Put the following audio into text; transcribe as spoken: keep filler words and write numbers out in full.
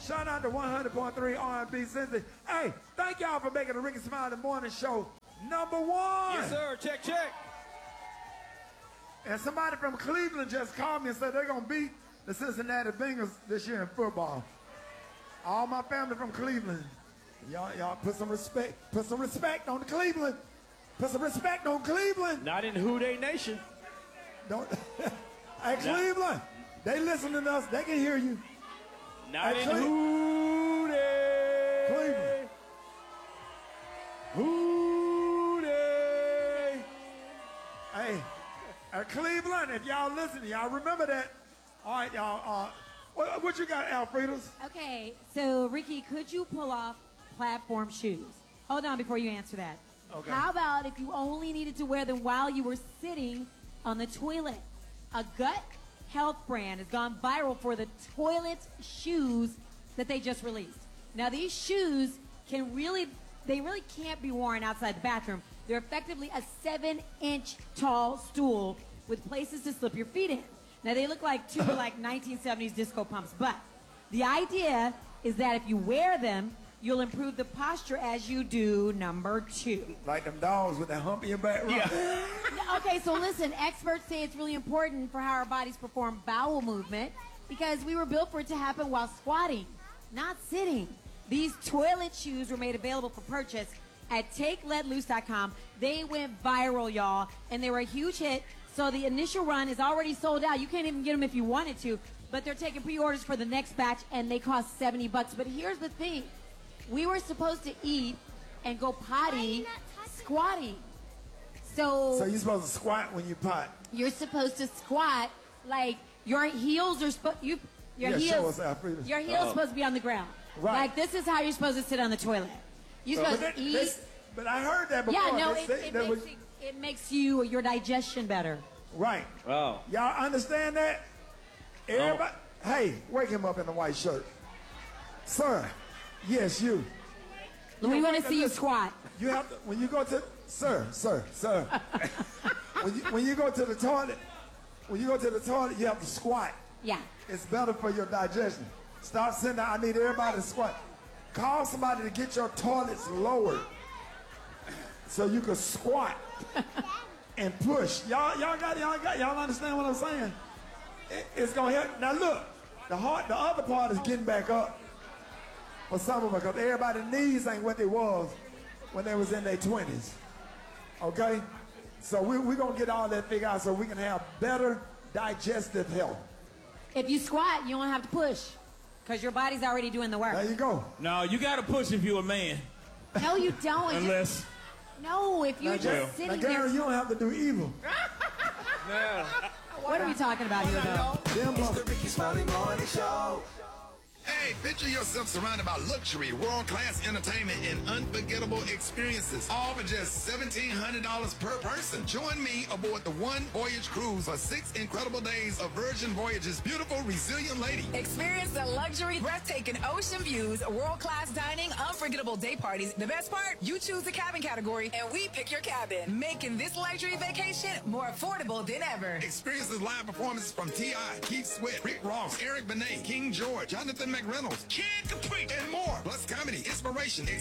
Shout out to one hundred point three R and B Cincy. Hey, thank y'all for making the Rickey Smiley Morning Show number one. Yes, sir. Check, check. And somebody from Cleveland just called me and said they're going to beat the Cincinnati Bengals this year in football. All my family from Cleveland. Y'all, y'all put some respect, put some respect on the Cleveland. Put some respect on Cleveland. Not in Who Dey Nation. Don't. Hey, Cleveland, they listening to us. They can hear you. Not hey, in Who Dey. Cleveland. Who Dey. Hey, uh, Cleveland, if y'all listen, y'all remember that. All right, y'all. Uh, what, what you got, Alfredas? Okay, so Ricky, could you pull off platform shoes? Hold on before you answer that. Okay. How about if you only needed to wear them while you were sitting on the toilet? A gut health brand has gone viral for the toilet shoes that they just released. Now these shoes can really, they really can't be worn outside the bathroom. They're effectively a seven inch tall stool with places to slip your feet in. Now they look like two like nineteen seventies disco pumps, but the idea is that if you wear them, you'll improve the posture as you do number two. Like them dogs with that hump in your back. Right? Yeah. Okay, so listen, experts say it's really important for how our bodies perform bowel movement because we were built for it to happen while squatting, not sitting. These toilet shoes were made available for purchase at take let loose dot com. They went viral, y'all, and they were a huge hit. So the initial run is already sold out. You can't even get them if you wanted to, but they're taking pre-orders for the next batch, and they cost seventy bucks. But here's the thing. We were supposed to eat and go potty squatting. So, so you're supposed to squat when you pot. You're supposed to squat like your heels are supposed you your yeah, heels show us, Alfredas. your heels Uh-oh. supposed to be on the ground. Right. Like this is how you're supposed to sit on the toilet. You're But- supposed but to that- eat. that's- But I heard that before. Yeah, no, They it, say it, that makes was- it, it makes you your digestion better. Right. Oh. Y'all understand that? Everybody, hey, wake him up in the white shirt. Sir, yes, you. We want to see you listen, squat. You have to, when you go to, sir, sir, sir. when, you, when you go to the toilet, when you go to the toilet, you have to squat. Yeah. It's better for your digestion. Stop sitting there. I need everybody to squat. Call somebody to get your toilets lowered so you can squat and push. Y'all, y'all got, y'all got, y'all understand what I'm saying? It, it's gonna help. Now look, the heart, the other part is getting back up for some of us because everybody's knees ain't what they was when they was in their twenties. Okay, so we we gonna get all that figured out so we can have better digestive health. If you squat, you don't have to push because your body's already doing the work. There you go. No, you got to push if you're a man. No, you don't. Unless. No, if you're Now, just Gary, sitting now, there. Gary, you don't have to do evil. What are we talking about here, though? Damn, It's the Rickey Smiley Morning Show. Hey, picture yourself surrounded by luxury, world-class entertainment, and unforgettable experiences, all for just seventeen hundred dollars per person. Join me aboard the One Voyage Cruise for six incredible days of Virgin Voyage's beautiful, resilient lady. Experience the luxury, breathtaking ocean views, world-class dining, unforgettable day parties. The best part, you choose the cabin category, and we pick your cabin, making this luxury vacation more affordable than ever. Experiences live performances from T I, Keith Sweat, Rick Ross, Eric Benet, King George, Jonathan McReynolds, Kid Capri, and more. Plus comedy, inspiration,